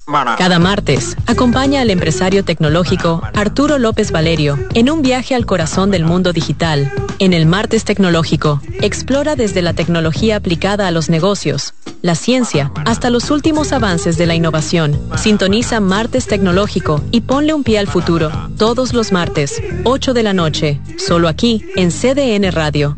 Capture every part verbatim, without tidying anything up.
Cada martes, acompaña al empresario tecnológico Arturo López Valerio en un viaje al corazón del mundo digital. En el Martes Tecnológico, explora desde la tecnología aplicada a los negocios, la ciencia, hasta los últimos avances de la innovación. Sintoniza Martes Tecnológico y ponle un pie al futuro. Todos los martes, ocho de la noche, solo aquí en C D N Radio.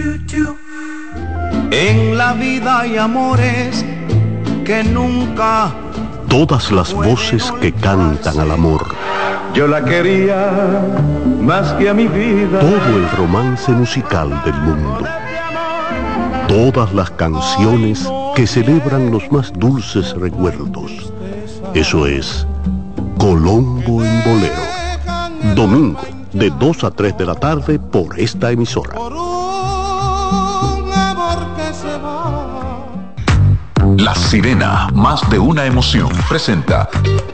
En la vida hay amores que nunca... Todas las voces que cantan al amor. Yo la quería más que a mi vida. Todo el romance musical del mundo. Todas las canciones que celebran los más dulces recuerdos. Eso es Colombo en Bolero. Domingo, de dos a tres de la tarde por esta emisora. La Sirena, más de una emoción, presenta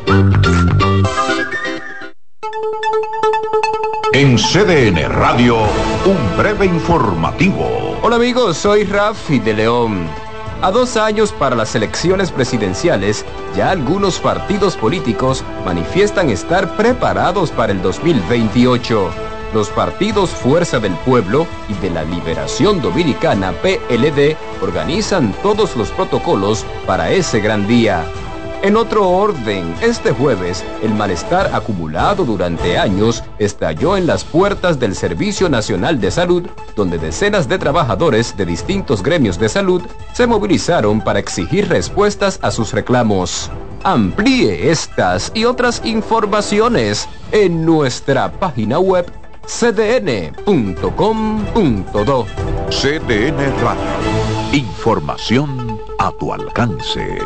en C D N Radio, un breve informativo. Hola amigos, soy Rafi de León. A dos años para las elecciones presidenciales, ya algunos partidos políticos manifiestan estar preparados para el dos mil veintiocho. Los partidos Fuerza del Pueblo y de la Liberación Dominicana, P L D, organizan todos los protocolos para ese gran día. En otro orden, este jueves, el malestar acumulado durante años estalló en las puertas del Servicio Nacional de Salud, donde decenas de trabajadores de distintos gremios de salud se movilizaron para exigir respuestas a sus reclamos. Amplíe estas y otras informaciones en nuestra página web c d n punto com punto do. C D N Radio. Información a tu alcance.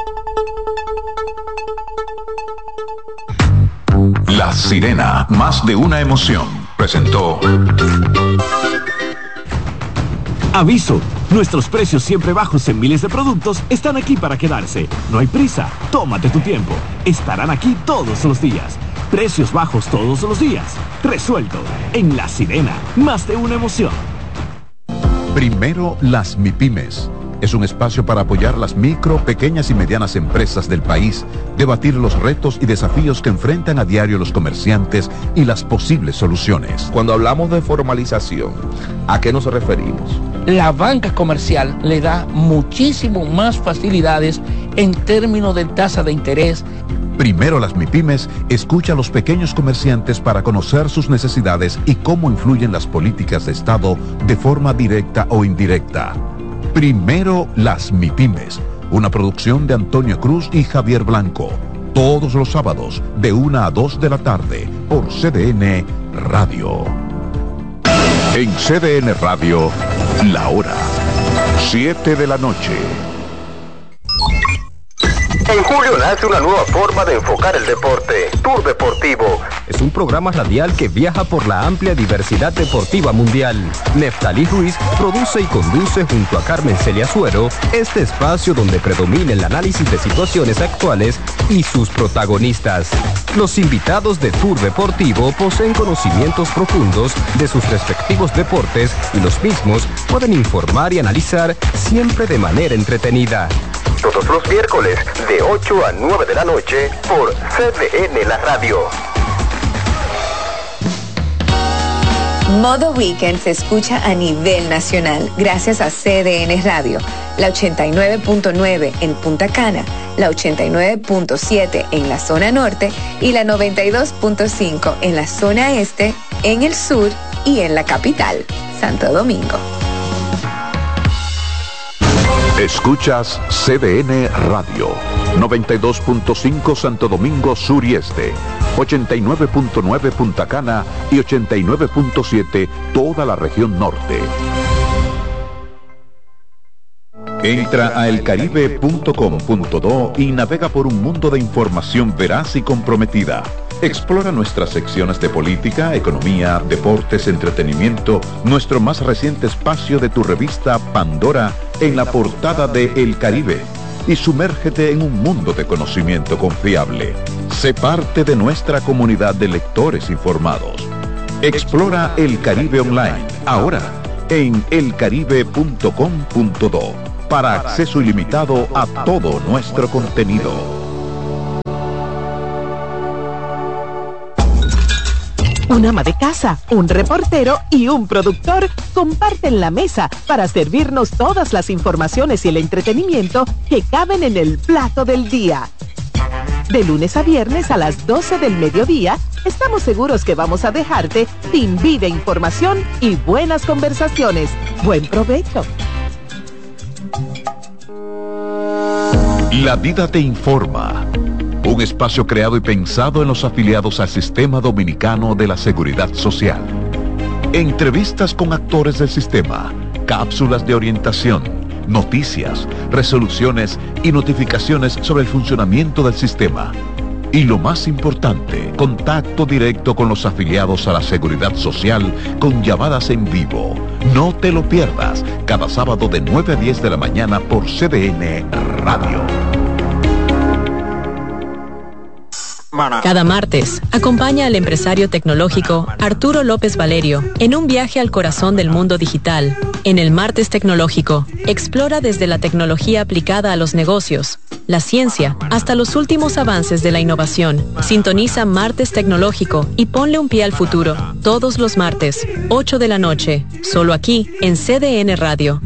La Sirena, más de una emoción, presentó. Aviso, nuestros precios siempre bajos en miles de productos están aquí para quedarse. No hay prisa, tómate tu tiempo. Estarán aquí todos los días. Precios bajos todos los días. Resuelto. En La Sirena, más de una emoción. Primero las MIPYMES. Es un espacio para apoyar las micro, pequeñas y medianas empresas del país, debatir los retos y desafíos que enfrentan a diario los comerciantes y las posibles soluciones. Cuando hablamos de formalización, ¿a qué nos referimos? La banca comercial le da muchísimo más facilidades en términos de tasa de interés. Primero las MIPYMES escucha a los pequeños comerciantes para conocer sus necesidades y cómo influyen las políticas de Estado de forma directa o indirecta. Primero las MIPYMES, una producción de Antonio Cruz y Javier Blanco. Todos los sábados de una a dos de la tarde por C D N Radio. En C D N Radio, la hora siete de la noche. En julio nace una nueva forma de enfocar el deporte, Tour Deportivo. Es un programa radial que viaja por la amplia diversidad deportiva mundial. Neftalí Ruiz produce y conduce junto a Carmen Celia Suero este espacio donde predomina el análisis de situaciones actuales y sus protagonistas. Los invitados de Tour Deportivo poseen conocimientos profundos de sus respectivos deportes y los mismos pueden informar y analizar siempre de manera entretenida. Todos los miércoles de ocho a nueve de la noche por C D N La Radio. Modo Weekend se escucha a nivel nacional gracias a C D N Radio, la ochenta y nueve punto nueve en Punta Cana, la ochenta y nueve punto siete en la zona norte y la noventa y dos punto cinco en la zona este, en el sur y en la capital, Santo Domingo. Escuchas C D N Radio, noventa y dos punto cinco Santo Domingo Sur y Este, ochenta y nueve punto nueve Punta Cana y ochenta y nueve punto siete toda la región norte. Entra a el caribe punto com punto do y navega por un mundo de información veraz y comprometida. Explora nuestras secciones de política, economía, deportes, entretenimiento, nuestro más reciente espacio de tu revista Pandora en la portada de El Caribe y sumérgete en un mundo de conocimiento confiable. Sé parte de nuestra comunidad de lectores informados. Explora El Caribe Online, ahora en el caribe punto com punto do, para acceso ilimitado a todo nuestro contenido. Un ama de casa, un reportero y un productor comparten la mesa para servirnos todas las informaciones y el entretenimiento que caben en el plato del día. De lunes a viernes a las doce del mediodía, estamos seguros que vamos a dejarte sin vida, información y buenas conversaciones. Buen provecho. La Vida te informa. Un espacio creado y pensado en los afiliados al Sistema Dominicano de la Seguridad Social. Entrevistas con actores del sistema, cápsulas de orientación, noticias, resoluciones y notificaciones sobre el funcionamiento del sistema. Y lo más importante, contacto directo con los afiliados a la Seguridad Social con llamadas en vivo. No te lo pierdas, cada sábado de nueve a diez de la mañana por C D N Radio. Cada martes, acompaña al empresario tecnológico Arturo López Valerio en un viaje al corazón del mundo digital. En el Martes Tecnológico, explora desde la tecnología aplicada a los negocios, la ciencia, hasta los últimos avances de la innovación. Sintoniza Martes Tecnológico y ponle un pie al futuro. Todos los martes, ocho de la noche, solo aquí en C D N Radio.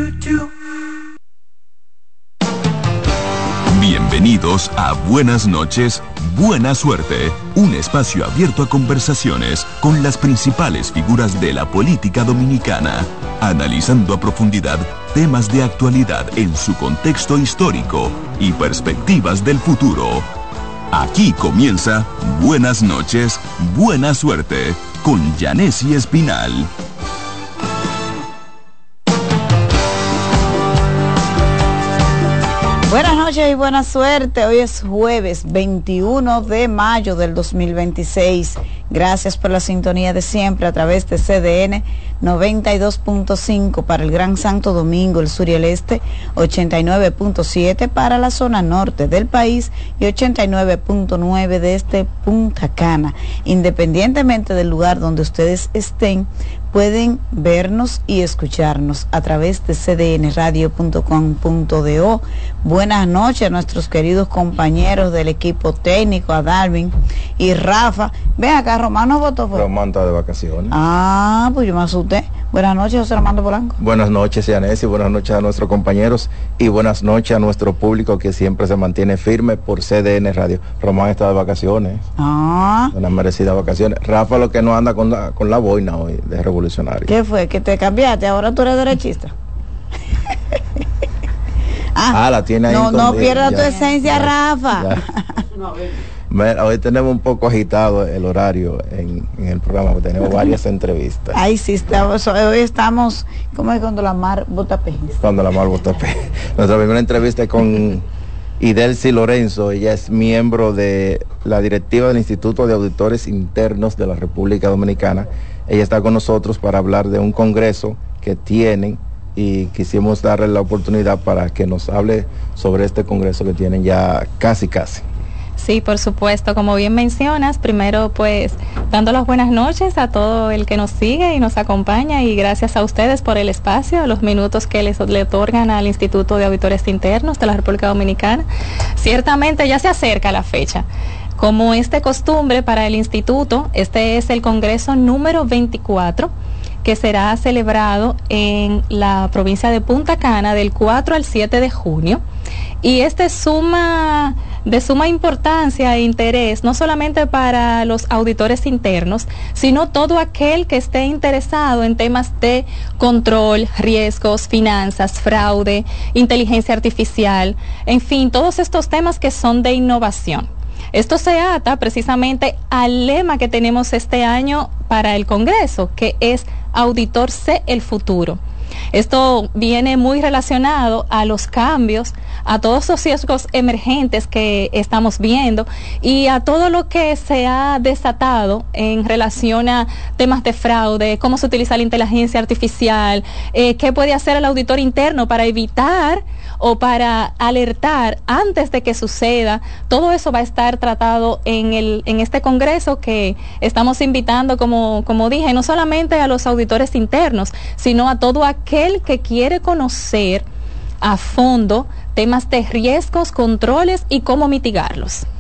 Bienvenidos a Buenas noches, Buena Suerte, un espacio abierto a conversaciones con las principales figuras de la política dominicana, analizando a profundidad temas de actualidad en su contexto histórico y perspectivas del futuro. Aquí comienza Buenas noches, Buena Suerte, con Yanesi Espinal. Buenas noches y buena suerte. Hoy es jueves veintiuno de mayo del dos mil veintiséis. Gracias por la sintonía de siempre a través de C D N noventa y dos punto cinco para el Gran Santo Domingo, el sur y el este, ochenta y nueve punto siete para la zona norte del país y ochenta y nueve punto nueve desde Punta Cana. Independientemente del lugar donde ustedes estén, pueden vernos y escucharnos a través de c d n radio punto com punto do. Buenas noches a nuestros queridos compañeros del equipo técnico, a Darwin y Rafa. Ven acá, Román no votó. Por... Román está de vacaciones. Ah, pues yo me asusté. Buenas noches, José Armando Polanco. Buenas noches, Yanesi, buenas noches a nuestros compañeros y buenas noches a nuestro público que siempre se mantiene firme por C D N Radio. Román está de vacaciones. Ah. Unas merecidas vacaciones. Rafa lo que no anda con la, con la boina hoy de revolucionario. ¿Qué fue? ¿Que te cambiaste? ¿Ahora tú eres derechista? ah, ah, la tiene ahí. No, no pierdas tu ya, esencia, ya, Rafa. Ya. Mira, hoy tenemos un poco agitado el horario en, en el programa, porque tenemos varias entrevistas. Ay, sí, estamos, hoy estamos, ¿cómo es cuando la mar bota pejes? Cuando la mar bota pejes. Nuestra primera entrevista es con Idelcy Lorenzo. Ella es miembro de la directiva del Instituto de Auditores Internos de la República Dominicana. Ella está con nosotros para hablar de un congreso que tienen y quisimos darle la oportunidad para que nos hable sobre este congreso que tienen ya casi casi. Sí, por supuesto, como bien mencionas, primero pues dando las buenas noches a todo el que nos sigue y nos acompaña y gracias a ustedes por el espacio, los minutos que les le otorgan al Instituto de Auditores Internos de la República Dominicana. Ciertamente ya se acerca la fecha. Como es de costumbre para el instituto, este es el congreso número veinticuatro que será celebrado en la provincia de Punta Cana del cuatro al siete de junio. Y este es suma, de suma importancia e interés, no solamente para los auditores internos, sino todo aquel que esté interesado en temas de control, riesgos, finanzas, fraude, inteligencia artificial, en fin, todos estos temas que son de innovación. Esto se ata precisamente al lema que tenemos este año para el Congreso, que es Auditor C el futuro. Esto viene muy relacionado a los cambios, a todos los riesgos emergentes que estamos viendo y a todo lo que se ha desatado en relación a temas de fraude, cómo se utiliza la inteligencia artificial, eh, qué puede hacer el auditor interno para evitar o para alertar antes de que suceda. Todo eso va a estar tratado en el en este congreso que estamos invitando, como, como dije, no solamente a los auditores internos, sino a todo aquel que quiere conocer a fondo temas de riesgos, controles y cómo mitigarlos.